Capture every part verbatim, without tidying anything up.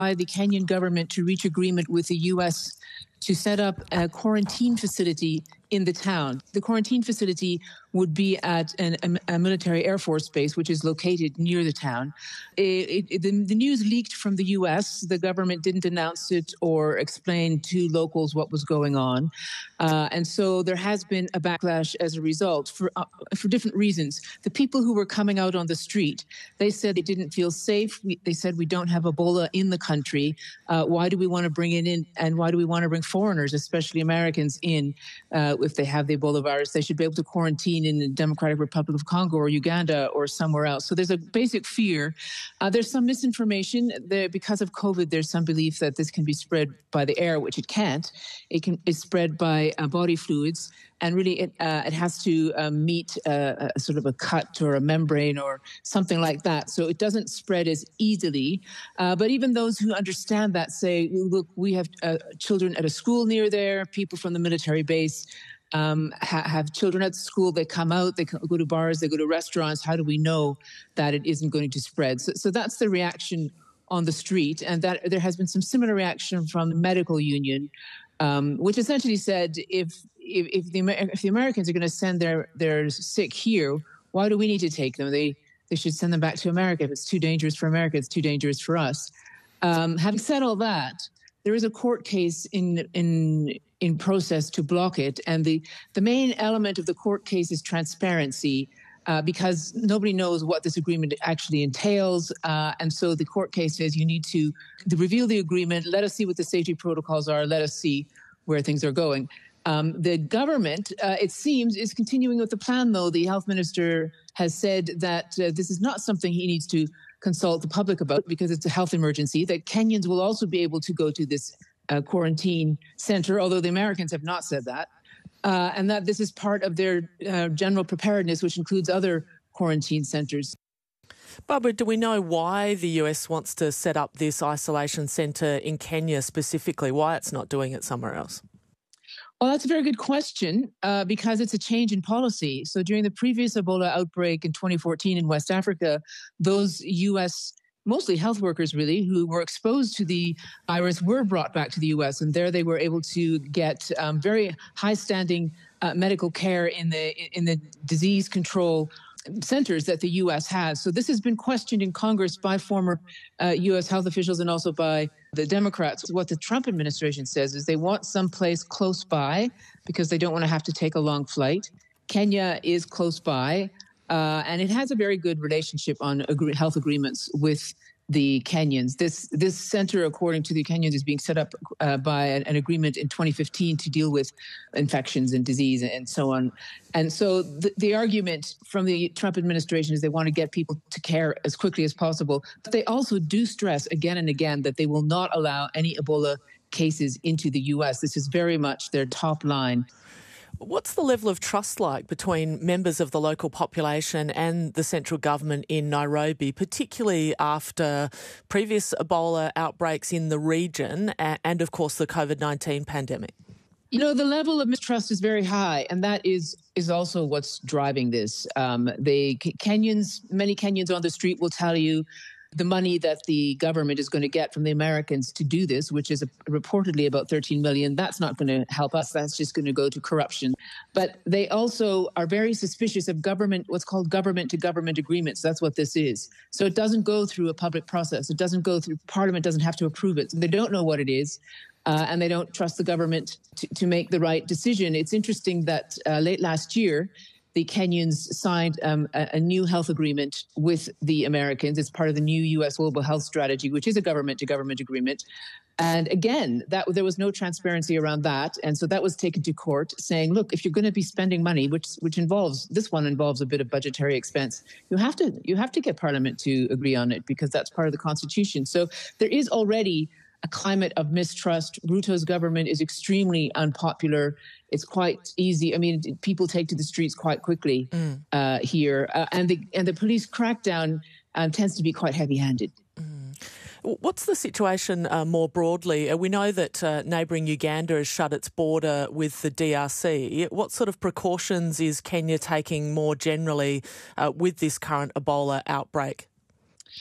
by the Kenyan government to reach agreement with the U S to set up a quarantine facility in the town. The quarantine facility would be at an, a military Air Force base, which is located near the town. It, it, the, the news leaked from the U S. The government didn't announce it or explain to locals what was going on. Uh, and so there has been a backlash as a result for, uh, for different reasons. The people who were coming out on the street, they said they didn't feel safe. We, they said, we don't have Ebola in the country. Uh, why do we want to bring it in? And why do we want to bring foreigners, especially Americans, in uh, if they have the Ebola virus? They should be able to quarantine in the Democratic Republic of Congo or Uganda or somewhere else. So there's a basic fear. Uh, there's some misinformation. There, because of COVID, there's some belief that this can be spread by the air, which it can't. It can is spread by uh, body fluids. And really, it, uh, it has to uh, meet uh, a sort of a cut or a membrane or something like that. So it doesn't spread as easily. Uh, but even those who understand that say, look, we have uh, children at a school near there, people from the military base um, ha- have children at school. They come out, they go to bars, they go to restaurants. How do we know that it isn't going to spread? So, so that's the reaction on the street. And that there has been some similar reaction from the medical union, um, which essentially said, if If, if, the, if the Americans are going to send their, their sick here, why do we need to take them? They they should send them back to America. If it's too dangerous for America, it's too dangerous for us. Um, having said all that, there is a court case in in in process to block it, and the the main element of the court case is transparency, uh, because nobody knows what this agreement actually entails, uh, and so the court case says you need to, to reveal the agreement. Let us see what the safety protocols are. Let us see where things are going. Um, the government, uh, it seems, is continuing with the plan, though. The health minister has said that uh, this is not something he needs to consult the public about because it's a health emergency, that Kenyans will also be able to go to this uh, quarantine center, although the Americans have not said that, uh, and that this is part of their uh, general preparedness, which includes other quarantine centers. Barbara, do we know why the U S wants to set up this isolation centre in Kenya specifically, why it's not doing it somewhere else? Well, that's a very good question, uh, because it's a change in policy. So during the previous Ebola outbreak in twenty fourteen in West Africa, those U S, mostly health workers really, who were exposed to the virus were brought back to the U S, and there they were able to get um, very high-standing uh, medical care in the in the disease control centers that the U S has. So this has been questioned in Congress by former uh, U S health officials and also by the Democrats. What the Trump administration says is they want someplace close by because they don't want to have to take a long flight. Kenya is close by, uh, and it has a very good relationship on agree- health agreements with the Kenyans. This this center, according to the Kenyans, is being set up uh, by an, an agreement in twenty fifteen to deal with infections and disease and so on. And so the, the argument from the Trump administration is they want to get people to care as quickly as possible. But they also do stress again and again that they will not allow any Ebola cases into the U S. This is very much their top line. What's the level of trust like between members of the local population and the central government in Nairobi, particularly after previous Ebola outbreaks in the region and, of course, the COVID nineteen pandemic? You know, the level of mistrust is very high, and that is is also what's driving this. Um, they Kenyans, many Kenyans on the street will tell you the money that the government is going to get from the Americans to do this, which is a, reportedly about thirteen million dollars, that's not going to help us. That's just going to go to corruption. But they also are very suspicious of government, what's called government-to-government agreements. That's what this is. So it doesn't go through a public process. It doesn't go through, Parliament doesn't have to approve it. So they don't know what it is. Uh, and they don't trust the government to, to make the right decision. It's interesting that uh, late last year, the Kenyans signed um, a, a new health agreement with the Americans. It's part of the new U S global health strategy, which is a government-to-government agreement. And again, that there was no transparency around that. And so that was taken to court saying, look, if you're going to be spending money, which which involves, this one involves a bit of budgetary expense, you have to you have to get Parliament to agree on it because that's part of the Constitution. So there is already a climate of mistrust. Ruto's government is extremely unpopular. It's quite easy. I mean, people take to the streets quite quickly mm. uh, here. Uh, and the and the police crackdown uh, tends to be quite heavy-handed. Mm. What's the situation uh, more broadly? Uh, we know that uh, neighbouring Uganda has shut its border with the D R C. What sort of precautions is Kenya taking more generally uh, with this current Ebola outbreak?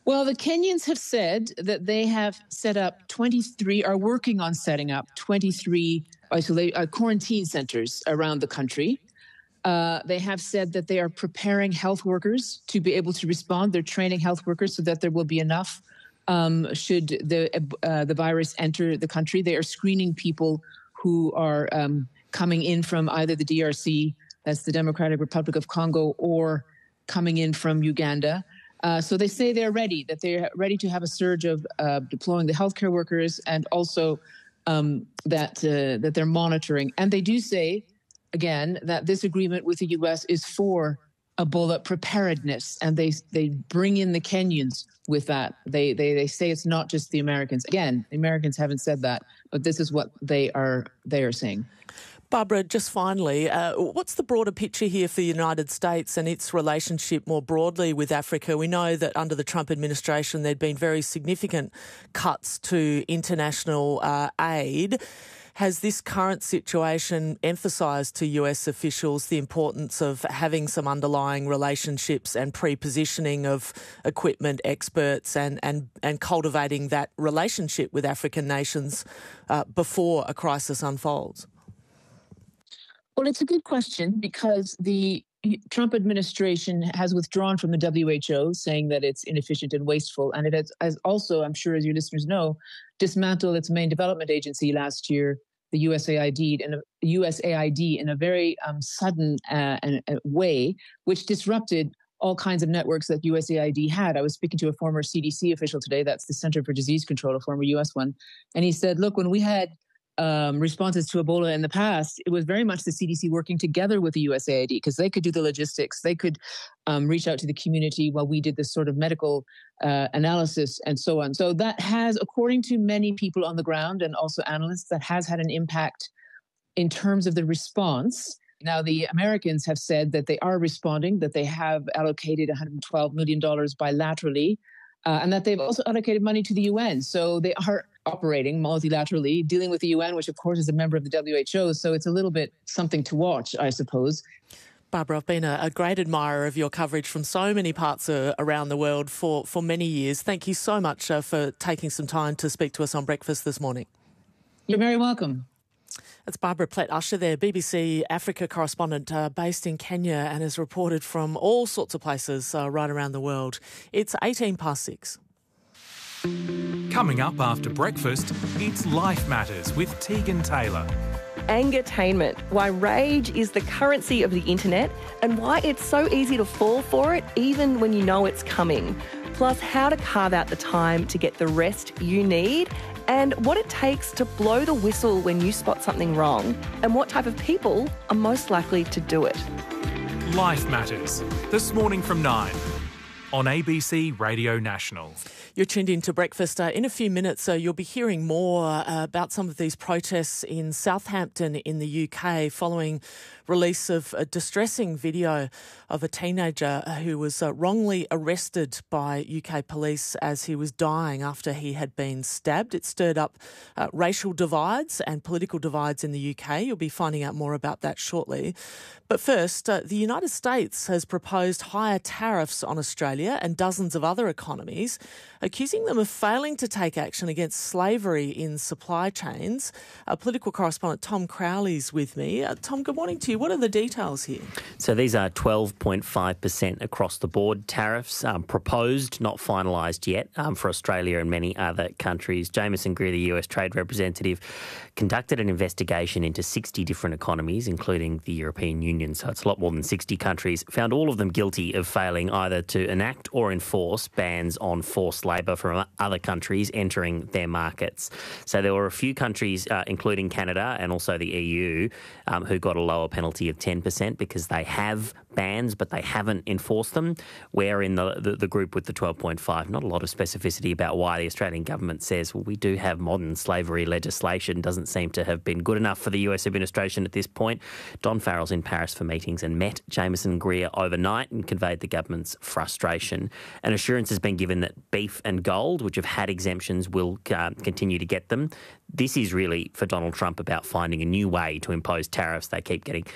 Well, the Kenyans have said that they have set up twenty-three, are working on setting up twenty-three isolate, uh, quarantine centers around the country. Uh, they have said that they are preparing health workers to be able to respond. They're training health workers so that there will be enough um, should the uh, the virus enter the country. They are screening people who are um, coming in from either the D R C, that's the Democratic Republic of Congo, or coming in from Uganda. Uh, so they say they're ready, that they're ready to have a surge of uh, deploying the healthcare workers, and also um, that uh, that they're monitoring. And they do say, again, that this agreement with the U S is for Ebola preparedness, and they they bring in the Kenyans with that. They they they say it's not just the Americans. Again, the Americans haven't said that, but this is what they are they are saying. Barbara, just finally, uh, what's the broader picture here for the United States and its relationship more broadly with Africa? We know that under the Trump administration there'd been very significant cuts to international uh, aid. Has this current situation emphasised to U S officials the importance of having some underlying relationships and pre-positioning of equipment experts and, and, and cultivating that relationship with African nations uh, before a crisis unfolds? Well, it's a good question, because the Trump administration has withdrawn from the W H O, saying that it's inefficient and wasteful. And it has, has also, I'm sure as your listeners know, dismantled its main development agency last year, the U S A I D, in a, U S A I D in a very um, sudden uh, uh, way, which disrupted all kinds of networks that U S A I D had. I was speaking to a former C D C official today, that's the Center for Disease Control, a former U S one, and he said, look, when we had Um, responses to Ebola in the past, it was very much the C D C working together with the U S A I D, because they could do the logistics. They could um, reach out to the community while we did this sort of medical uh, analysis and so on. So that has, according to many people on the ground and also analysts, that has had an impact in terms of the response. Now, the Americans have said that they are responding, that they have allocated one hundred twelve million dollars bilaterally, uh, and that they've also allocated money to the U N. So they are operating multilaterally, dealing with the U N, which of course is a member of the W H O. So it's a little bit something to watch, I suppose. Barbara, I've been a, a great admirer of your coverage from so many parts uh, around the world for, for many years. Thank you so much uh, for taking some time to speak to us on Breakfast this morning. You're very welcome. That's Barbara Plett-Usher there, B B C Africa correspondent uh, based in Kenya, and has reported from all sorts of places uh, right around the world. It's eighteen past six. Coming up after breakfast, it's Life Matters with Tegan Taylor. Angertainment, why rage is the currency of the internet and why it's so easy to fall for it even when you know it's coming. Plus, how to carve out the time to get the rest you need, and what it takes to blow the whistle when you spot something wrong, and what type of people are most likely to do it. Life Matters, this morning from nine on A B C Radio National. You're tuned in to Breakfast. Uh, in a few minutes, uh, you'll be hearing more uh, about some of these protests in Southampton in the U K following release of a distressing video of a teenager who was uh, wrongly arrested by U K police as he was dying after he had been stabbed. It stirred up uh, racial divides and political divides in the U K. You'll be finding out more about that shortly. But first, uh, the United States has proposed higher tariffs on Australia and dozens of other economies, accusing them of failing to take action against slavery in supply chains. Uh, political correspondent Tom Crowley's with me. Uh, Tom, good morning to you. What are the details here? So these are twelve point five percent across the board tariffs, um, proposed, not finalised yet, um, for Australia and many other countries. Jameson Greer, the U S Trade Representative, conducted an investigation into sixty different economies, including the European Union, so it's a lot more than sixty countries, found all of them guilty of failing either to enact or enforce bans on forced labour from other countries entering their markets. So there were a few countries, uh, including Canada and also the E U, um, who got a lower penalty of ten percent because they have bans but they haven't enforced them. We're in the, the, the group with the twelve point five. Not a lot of specificity about why the Australian government says, well, we do have modern slavery legislation. Doesn't seem to have been good enough for the U S administration at this point. Don Farrell's in Paris for meetings and met Jameson Greer overnight and conveyed the government's frustration. An assurance has been given that beef and gold, which have had exemptions, will uh, continue to get them. This is really, for Donald Trump, about finding a new way to impose tariffs. They keep getting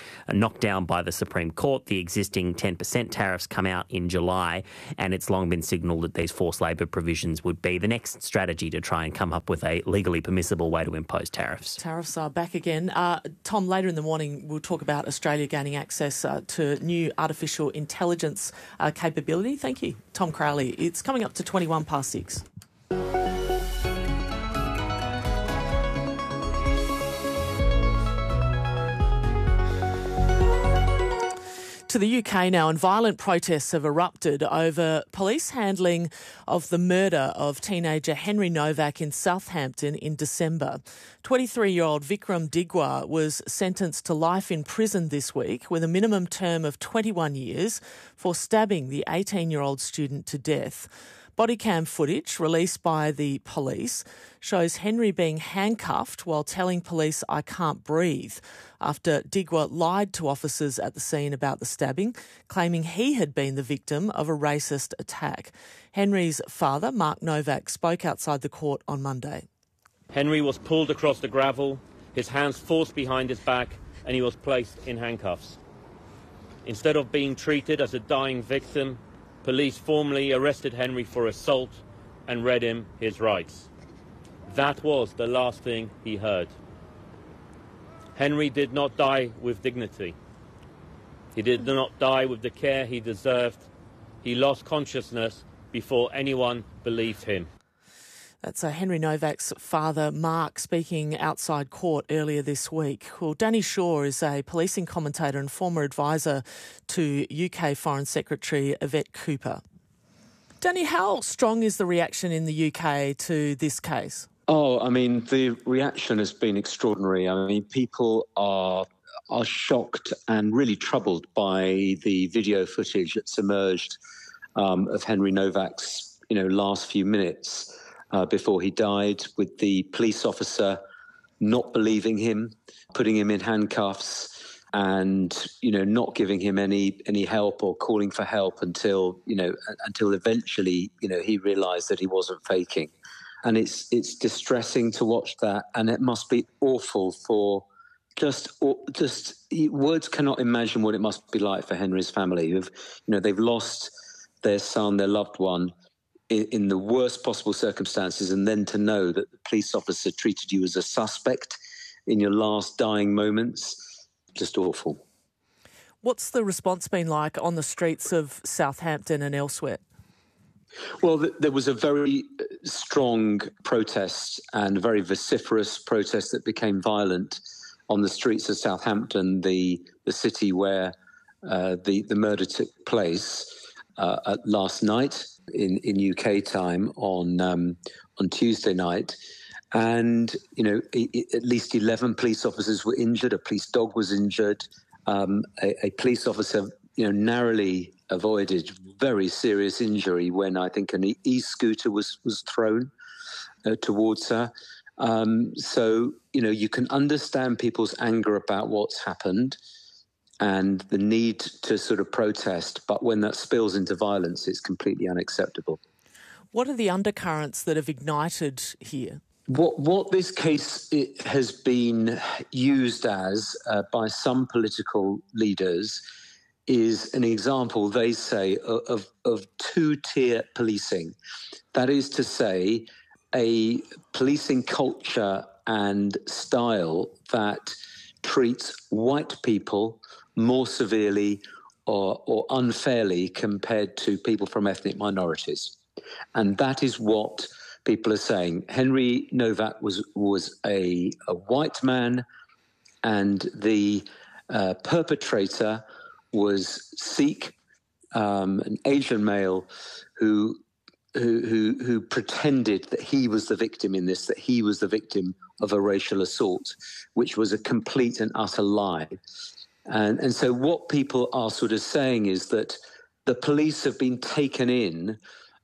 knocked down by the Supreme Court. The existing ten percent tariffs come out in July, and it's long been signalled that these forced labour provisions would be the next strategy to try and come up with a legally permissible way to impose tariffs. Tariffs are back again. Uh, Tom, later in the morning we'll talk about Australia gaining access uh, to new artificial intelligence uh, capability. Thank you, Tom Crowley. It's coming up to twenty-one past six. To the U K now, and violent protests have erupted over police handling of the murder of teenager Henry Novak in Southampton in December. twenty-three-year-old Vikram Digwa was sentenced to life in prison this week with a minimum term of twenty-one years for stabbing the eighteen-year-old student to death. Bodycam footage released by the police shows Henry being handcuffed while telling police, "I can't breathe," after Digwa lied to officers at the scene about the stabbing, claiming he had been the victim of a racist attack. Henry's father, Mark Novak, spoke outside the court on Monday. Henry was pulled across the gravel, his hands forced behind his back, and he was placed in handcuffs. Instead of being treated as a dying victim, police formally arrested Henry for assault and read him his rights. That was the last thing he heard. Henry did not die with dignity. He did not die with the care he deserved. He lost consciousness before anyone believed him. That's uh, Henry Novak's father, Mark, speaking outside court earlier this week. Well, Danny Shaw is a policing commentator and former advisor to U K Foreign Secretary Yvette Cooper. Danny, how strong is the reaction in the U K to this case? Oh, I mean, the reaction has been extraordinary. I mean, people are are shocked and really troubled by the video footage that's emerged um, of Henry Novak's, you know, last few minutes uh, before he died, with the police officer not believing him, putting him in handcuffs, and, you know, not giving him any any help or calling for help until, you know, until eventually, you know, he realised that he wasn't faking. And it's it's distressing to watch that, and it must be awful for just just words cannot imagine what it must be like for Henry's family. Who've, you know, they've lost their son, their loved one, in, in the worst possible circumstances, and then to know that the police officer treated you as a suspect in your last dying moments, just awful. What's the response been like on the streets of Southampton and elsewhere? Well, th- there was a very strong protest and a very vociferous protest that became violent on the streets of Southampton, the the city where uh, the the murder took place uh, at last night in, in U K time on um, on Tuesday night, and you know I- I- at least eleven police officers were injured. A police dog was injured. Um, a, a police officer, you know, narrowly avoided very serious injury when I think an e-scooter was, was thrown uh, towards her. Um, so, you know, you can understand people's anger about what's happened and the need to sort of protest, but when that spills into violence, it's completely unacceptable. What are the undercurrents that have ignited here? What what this case it has been used as uh, by some political leaders is an example, they say, of, of two-tier policing. That is to say, a policing culture and style that treats white people more severely or, or unfairly compared to people from ethnic minorities. And that is what people are saying. Henry Novak was, was a, a white man, and the uh, perpetrator was Sikh, um, an Asian male who, who who who pretended that he was the victim in this, that he was the victim of a racial assault, which was a complete and utter lie. And and so what people are sort of saying is that the police have been taken in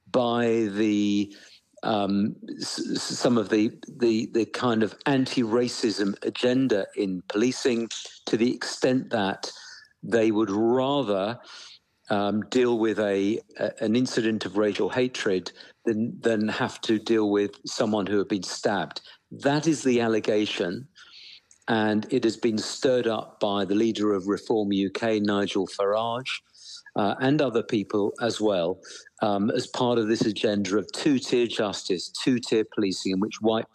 by the um, s- some of the, the the kind of anti-racism agenda in policing, to the extent that they would rather um, deal with a, a an incident of racial hatred than than have to deal with someone who had been stabbed. That is the allegation, and it has been stirred up by the leader of Reform U K, Nigel Farage, uh, and other people as well, um, as part of this agenda of two-tier justice, two-tier policing, in which white